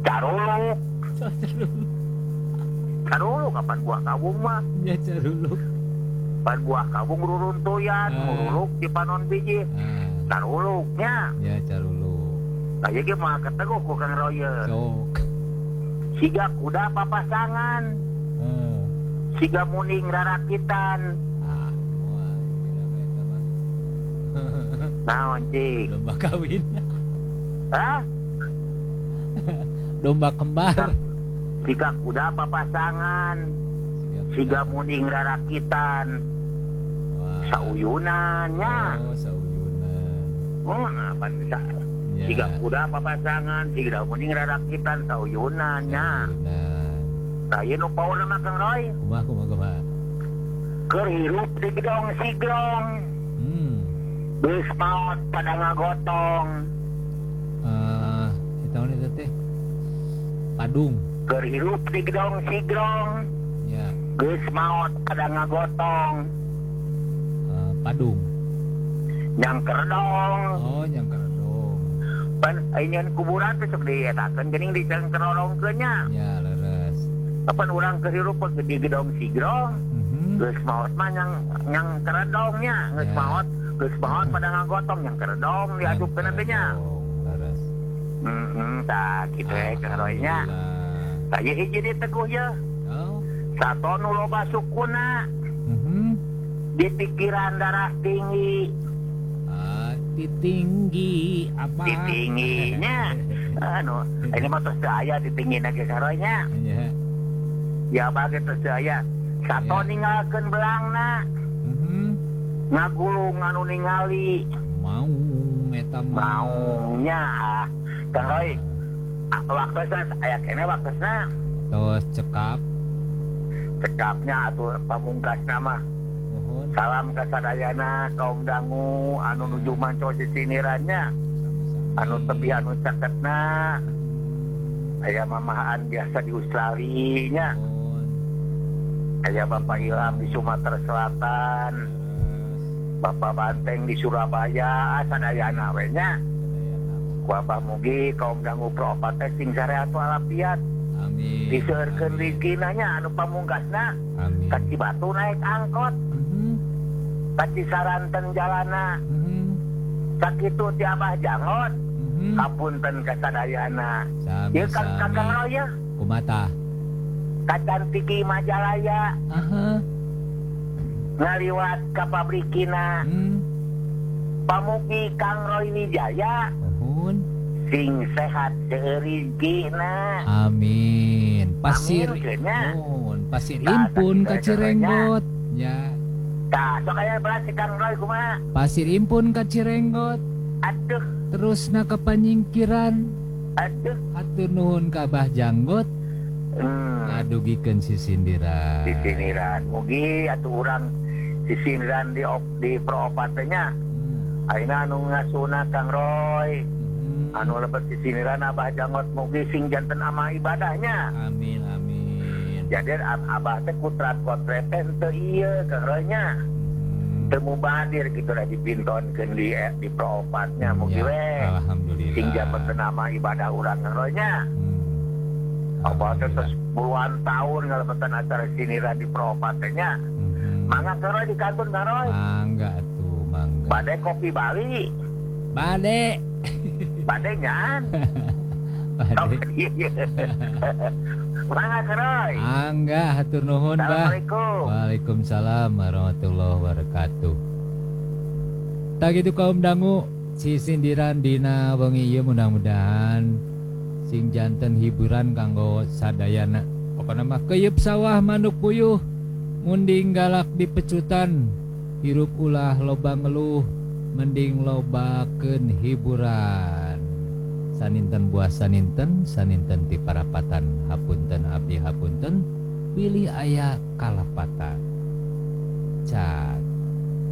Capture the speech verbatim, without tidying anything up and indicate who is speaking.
Speaker 1: Caruluk. Caruluk kapan buah kawung mah?
Speaker 2: Ya caruluk.
Speaker 1: Pan buah kawung ruruntuyan,
Speaker 2: Ah.
Speaker 1: muruluk di panon biji.
Speaker 2: Ah,
Speaker 1: Caruluknya.
Speaker 2: ya caruluk.
Speaker 1: Kayak ge mah keteguh ku Kang Royer.
Speaker 2: Sok.
Speaker 1: Siga kuda papasangan,
Speaker 2: Ah.
Speaker 1: siga muning rarakitan.
Speaker 2: Ah, wah, beda-beda mah.
Speaker 1: Naon cing?
Speaker 2: Domba kawin.
Speaker 1: Hah?
Speaker 2: Domba kembar.
Speaker 1: Siga kuda papasangan, siga muning rarakitan.
Speaker 2: Wah.
Speaker 1: Sauyunannya.
Speaker 2: Oh, sauyunan.
Speaker 1: Oh, apa bisa?
Speaker 2: Ya.
Speaker 1: Siga kuda papasangan, siga muning rarakitan, sauyunannya.
Speaker 2: Sauyunan.
Speaker 1: Saya nu paul nama Kang Roy.
Speaker 2: Kumaha kumaha kumaha.
Speaker 1: Keur hirup di gedong sigrong.
Speaker 2: Hmm.
Speaker 1: Geus maot pada ngagotong.
Speaker 2: Eh, kita ini teh Padung.
Speaker 1: Keur hirup di gedong sigrong.
Speaker 2: Ya.
Speaker 1: Geus maot pada ngagotong.
Speaker 2: Eh, Padung.
Speaker 1: Nyang kerdong.
Speaker 2: Oh, yang keredong.
Speaker 1: Pan ayeuna kuburan teh sok dietakeun geuning di cang kerorongkeun nya.
Speaker 2: Ya, leres.
Speaker 1: Kapan urang keur hirup di gedong sigrong.
Speaker 2: Mhm.
Speaker 1: Geus maot mah nyang nyang keredongnya, geus
Speaker 2: Ya.
Speaker 1: maot, geus maot pada ngagotong nyang keredong diadupkeun teh nya.
Speaker 2: Keredong, leres.
Speaker 1: Heeh, tah kitu we Kang Roy nya.
Speaker 2: Alhamdulillah.
Speaker 1: Tah ieu hiji di teguh ye.
Speaker 2: Oh.
Speaker 1: Sato nu loba sukuna
Speaker 2: Mhm.
Speaker 1: di pikiran darah tinggi,
Speaker 2: Ah, titinggi apa?
Speaker 1: di tingginya. Anu, ini mah tos aya di tinggi ge saronya.
Speaker 2: Ya.
Speaker 1: Ya bage tos aya. Sato
Speaker 2: Ya.
Speaker 1: ninggalkeun belangna,
Speaker 2: Mhm.
Speaker 1: ngagulung anu ningali
Speaker 2: Mau eta mah.
Speaker 1: maunya. Kang Roy, ah, waktosna aya kene waktosna.
Speaker 2: Tos cekap.
Speaker 1: Cekapnya atuh pamungkasna mah.
Speaker 2: Mohon.
Speaker 1: Salam ka sadayana kaum dangu anu nuju manco sisinirannya. Anu tebi anu caketna aya mamahaan biasa di Australia,
Speaker 2: Mohon.
Speaker 1: aya Bapak Ilham di Sumatera Selatan, Bapak Banteng di Surabaya, sadayana we nya. Ku Abah mugi kaum dangu propat teh sing sarehat walafiat.
Speaker 2: Amin.
Speaker 1: Diseurkeun
Speaker 2: Amin.
Speaker 1: rezekina nya anu pamungkasna
Speaker 2: Amin.
Speaker 1: ka Cibatu naik angkot,
Speaker 2: Mhm.
Speaker 1: ka Cisaranten jalana,
Speaker 2: Mhm.
Speaker 1: sakitu ti Abah jangot.
Speaker 2: Mhm.
Speaker 1: Kapunten ka sadayana.
Speaker 2: Sami
Speaker 1: Ieu kan Kakang
Speaker 2: sami.
Speaker 1: Roy
Speaker 2: Kumata.
Speaker 1: ka Cantiki Majalaya
Speaker 2: Aha.
Speaker 1: ngaliwat ka pabrikina.
Speaker 2: Hmm.
Speaker 1: Pamugi Kang Roy Wijaya
Speaker 2: Mohon.
Speaker 1: sing sehat seureuzgina.
Speaker 2: Amin. Pasir.
Speaker 1: Amin, keunnya.
Speaker 2: Mohon. Pasir
Speaker 1: Tah,
Speaker 2: impun
Speaker 1: tah,
Speaker 2: ka
Speaker 1: kita
Speaker 2: Cirenggot. Ya.
Speaker 1: Tah, sok aya belas si Kang Roy kumaha?
Speaker 2: Pasir impun ka Cirenggot.
Speaker 1: Aduh,
Speaker 2: Terus na ka panyingkiran.
Speaker 1: aduh.
Speaker 2: Hatur nuhun ka Abah Janggot.
Speaker 1: Hmm.
Speaker 2: Ngadugikeun sisindiran.
Speaker 1: Sisiniran mugi atuh urang sisiniran di op, di peropatannya.
Speaker 2: Hmm.
Speaker 1: Ayeuna anu ngasuna Kang Roy.
Speaker 2: Hmm.
Speaker 1: Anu lebet sisiniran Abah Jangot mugi sing janten ama ibadahnya.
Speaker 2: Amin amin.
Speaker 1: Jadi ab- Abah teh kutrat kotreten teu ieu Kang Roy nya.
Speaker 2: Hmm.
Speaker 1: Teu mubadir kitu da dipintonkeun di di peropatnya mugi
Speaker 2: Ya,
Speaker 1: we.
Speaker 2: alhamdulillah.
Speaker 1: Sing janten nama ibadah urang Kang Roy nya.
Speaker 2: Hmm.
Speaker 1: Abah teh
Speaker 2: Alhamdulillah.
Speaker 1: tos puluhan tahun ngalebetan acara siniran di peropatnya.
Speaker 2: Mhm.
Speaker 1: Mangga Kang Roy di kantun Kang Roy.
Speaker 2: Mangga tuh mangga.
Speaker 1: Bade kopi Bali.
Speaker 2: Bade.
Speaker 1: Bade nyan.
Speaker 2: Bade.
Speaker 1: Mangga Kang Roy.
Speaker 2: Mangga hatur nuhun Bah.
Speaker 1: Assalamualaikum.
Speaker 2: Waalaikumsalam warahmatullahi wabarakatuh. Tak gitu kaum dangu si sindiran dina wengi ieu mudah-mudahan sing janten hiburan kanggo sadayana. Pokona mah keyeup sawah manuk puyuh munding galak dipecutan hirup ulah loba ngeluh mending lobakeun hiburan. Saninten buah saninten saninten ti parapatan hapunten abdi hapunten pilih aya kalapatan. Cak